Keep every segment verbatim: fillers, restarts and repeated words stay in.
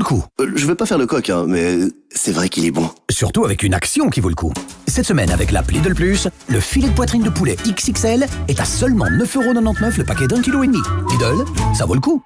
coup. Euh, je vais pas faire le coq, hein, mais c'est vrai qu'il est bon. Surtout avec une action qui vaut le coup. Cette semaine, avec l'app Lidl Plus, le filet de poitrine de poulet X X L est à seulement neuf euros quatre-vingt-dix-neuf le paquet d'un kilo et demi. Lidl, ça vaut le coup.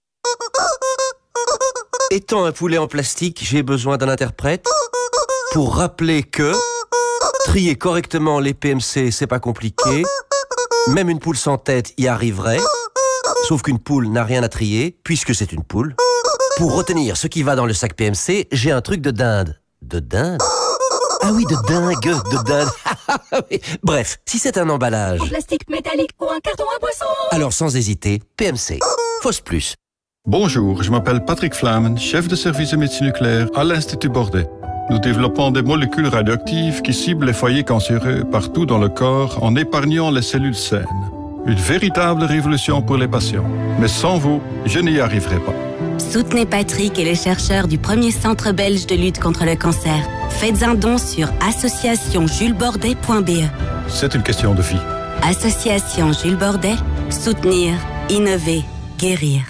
Étant un poulet en plastique, j'ai besoin d'un interprète pour rappeler que trier correctement les P M C, c'est pas compliqué. Même une poule sans tête y arriverait. Sauf qu'une poule n'a rien à trier, puisque c'est une poule. Pour retenir ce qui va dans le sac P M C, j'ai un truc de dinde. De dinde? Ah oui, de dingue, de dinde. Bref, si c'est un emballage... En plastique, métallique ou un carton à boisson. Alors sans hésiter, P M C. Fausse plus. Bonjour, je m'appelle Patrick Flamen, chef de service de médecine nucléaire à l'Institut Bordet. Nous développons des molécules radioactives qui ciblent les foyers cancéreux partout dans le corps en épargnant les cellules saines. Une véritable révolution pour les patients. Mais sans vous, je n'y arriverai pas. Soutenez Patrick et les chercheurs du premier centre belge de lutte contre le cancer. Faites un don sur association jules bordet point b e. C'est une question de vie. Association Jules Bordet, soutenir, innover, guérir.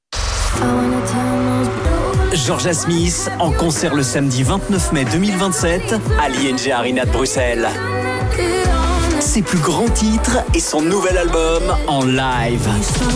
Jorja Smith en concert le samedi vingt-neuf mai deux mille vingt-sept à l'I N G Arena de Bruxelles. Ses plus grands titres et son nouvel album en live.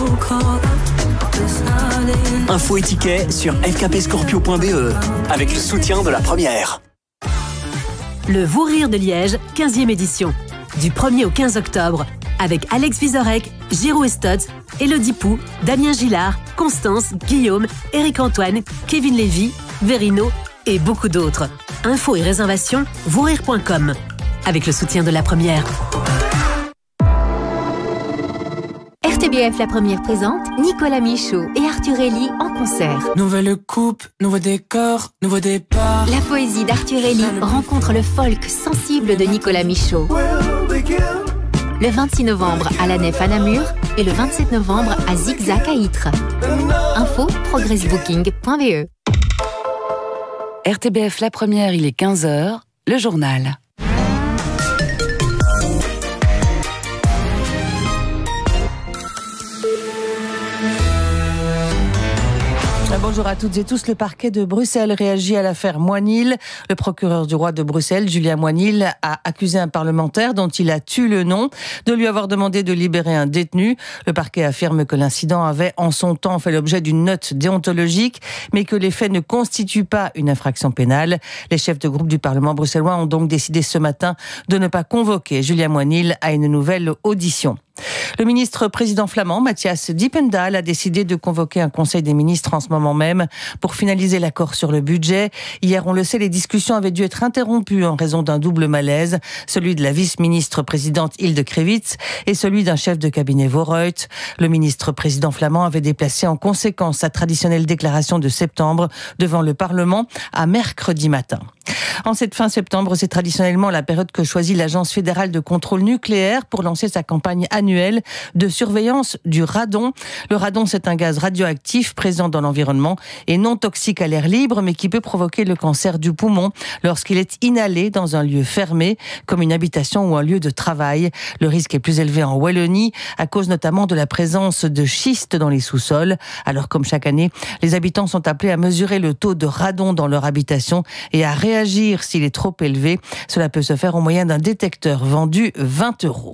Info et tickets sur f k p scorpio point b e avec le soutien de la première. Le Vous Rire de Liège, quinzième édition. Du premier au quinze octobre, avec Alex Vizorek, Giro Estotz, Élodie Pou, Damien Gillard, Constance, Guillaume, Éric Antoine, Kevin Lévy, Verino et beaucoup d'autres. Infos et réservations, vous rire point com. Avec le soutien de la première. R T B F La Première présente Nicolas Michaud et Arthur Elie en concert. Nouvelle coupe, nouveau décor, nouveau départ. La poésie d'Arthur Elie rencontre le folk sensible de Nicolas Michaud. Le vingt-six novembre à la Nef à Namur et le vingt-sept novembre à Zigzag à Ytre. Info progressbooking point b e. R T B F La Première, il est quinze heures, le journal. Bonjour à toutes et tous. Le parquet de Bruxelles réagit à l'affaire Moinil. Le procureur du roi de Bruxelles, Julien Moinil, a accusé un parlementaire dont il a tué le nom de lui avoir demandé de libérer un détenu. Le parquet affirme que l'incident avait en son temps fait l'objet d'une note déontologique, mais que les faits ne constituent pas une infraction pénale. Les chefs de groupe du Parlement bruxellois ont donc décidé ce matin de ne pas convoquer Julien Moinil à une nouvelle audition. Le ministre président flamand, Matthias Dippendal, a décidé de convoquer un conseil des ministres en ce moment même pour finaliser l'accord sur le budget. Hier, on le sait, les discussions avaient dû être interrompues en raison d'un double malaise, celui de la vice-ministre présidente Hilde Krevits et celui d'un chef de cabinet Voorhout. Le ministre président flamand avait déplacé en conséquence sa traditionnelle déclaration de septembre devant le Parlement à mercredi matin. En cette fin septembre, c'est traditionnellement la période que choisit l'Agence fédérale de contrôle nucléaire pour lancer sa campagne annuelle de surveillance du radon. Le radon, c'est un gaz radioactif présent dans l'environnement et non toxique à l'air libre, mais qui peut provoquer le cancer du poumon lorsqu'il est inhalé dans un lieu fermé, comme une habitation ou un lieu de travail. Le risque est plus élevé en Wallonie, à cause notamment de la présence de schiste dans les sous-sols. Alors, comme chaque année, les habitants sont appelés à mesurer le taux de radon dans leur habitation et à réagir s'il est trop élevé. Cela peut se faire au moyen d'un détecteur vendu vingt euros.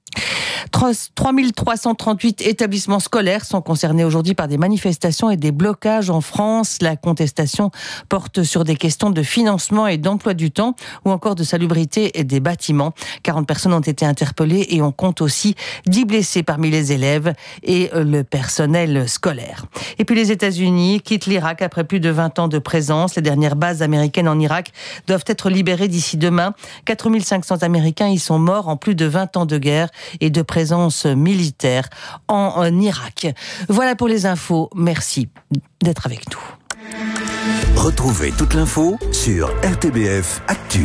trois mille trois cent trente-huit établissements scolaires sont concernés aujourd'hui par des manifestations et des blocages en France. La contestation porte sur des questions de financement et d'emploi du temps ou encore de salubrité et des bâtiments. quarante personnes ont été interpellées et on compte aussi dix blessés parmi les élèves et le personnel scolaire. Et puis les États-Unis quittent l'Irak après plus de vingt ans de présence. Les dernières bases américaines en Irak doivent être libérées d'ici demain. quatre mille cinq cents Américains y sont morts en plus de vingt ans de guerre et de présence militaire en, en Irak. Voilà pour les infos. Merci d'être avec nous. Retrouvez toute l'info sur R T B F Actu.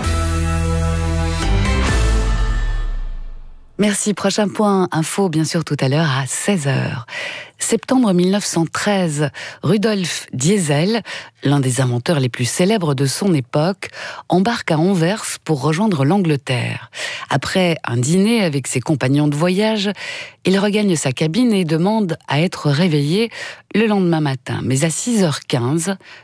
Merci. Prochain point info, bien sûr, tout à l'heure à seize heures. Septembre mille neuf cent treize, Rudolf Diesel, l'un des inventeurs les plus célèbres de son époque, embarque à Anvers pour rejoindre l'Angleterre. Après un dîner avec ses compagnons de voyage, il regagne sa cabine et demande à être réveillé le lendemain matin. Mais à six heures quinze,